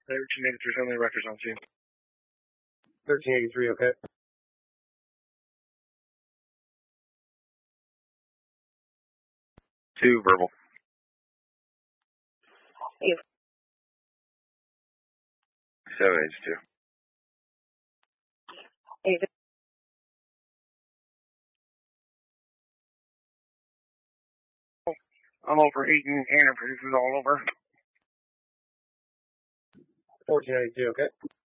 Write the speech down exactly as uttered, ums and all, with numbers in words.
thirteen eighty-three, how many records on scene? thirteen eighty-three, okay. Two verbal. Eight. Seven eighty-two. Eight. I'm over eating interfaces all over. fourteen eighty-two, okay.